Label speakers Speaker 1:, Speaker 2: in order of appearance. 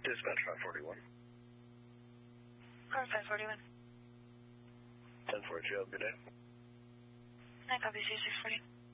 Speaker 1: Dispatch 541.
Speaker 2: Car 541.
Speaker 1: 10-4 jail, good day.
Speaker 2: I copy C640.